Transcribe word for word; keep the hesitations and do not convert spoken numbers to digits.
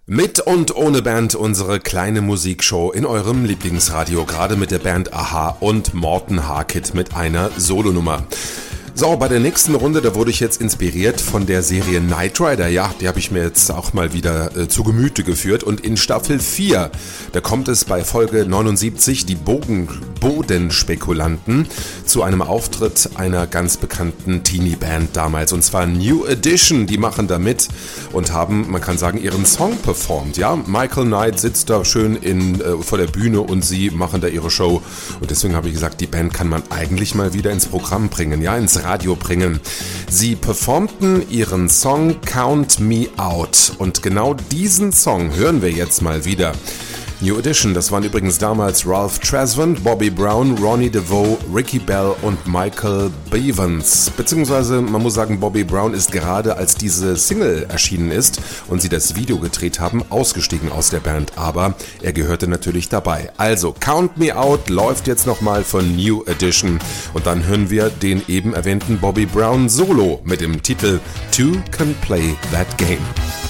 Mit und ohne Band unsere kleine Musikshow in eurem Lieblingsradio, gerade mit der Band a-ha und Morten Harkett mit einer Solonummer. So, bei der nächsten Runde, da wurde ich jetzt inspiriert von der Serie Knight Rider. Ja, die habe ich mir jetzt auch mal wieder äh, zu Gemüte geführt. Und in Staffel vier, da kommt es bei Folge neunundsiebzig, die Bogen, Bodenspekulanten, zu einem Auftritt einer ganz bekannten Teenie-Band damals. Und zwar New Edition, die machen da mit und haben, man kann sagen, ihren Song performt. Ja, Michael Knight sitzt da schön in, äh, vor der Bühne und sie machen da ihre Show. Und deswegen habe ich gesagt, die Band kann man eigentlich mal wieder ins Programm bringen, ja, ins Radio bringen. Sie performten ihren Song Count Me Out und genau diesen Song hören wir jetzt mal wieder. New Edition, das waren übrigens damals Ralph Tresvant, Bobby Brown, Ronnie DeVoe, Ricky Bell und Michael Bevans. Beziehungsweise, man muss sagen, Bobby Brown ist gerade, als diese Single erschienen ist und sie das Video gedreht haben, ausgestiegen aus der Band. Aber er gehörte natürlich dabei. Also, Count Me Out läuft jetzt nochmal von New Edition. Und dann hören wir den eben erwähnten Bobby Brown Solo mit dem Titel Two Can Play That Game.